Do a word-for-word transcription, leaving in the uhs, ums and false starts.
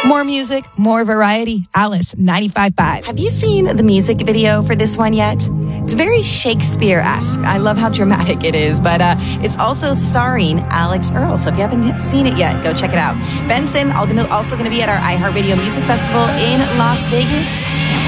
More music, more variety. Alice, ninety-five point five. Have you seen the music video for this one yet? It's very Shakespeare-esque. I love how dramatic it is, but uh, it's also starring Alex Earle. So if you haven't seen it yet, go check it out. Benson, also going to be at our iHeartRadio Music Festival in Las Vegas.